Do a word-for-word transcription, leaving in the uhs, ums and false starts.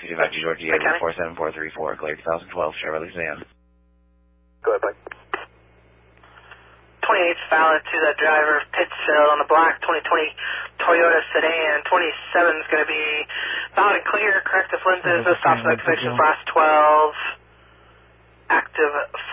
fifty-five to Georgia, four seven four three four, clear two thousand twelve Chevrolet sedan. Go ahead, bud. twenty-eight's valid to that driver, Pittsfield on the black twenty twenty Toyota sedan. twenty-seven's going to be valid and clear, corrective lenses, no stops, no convictions, last twelve, active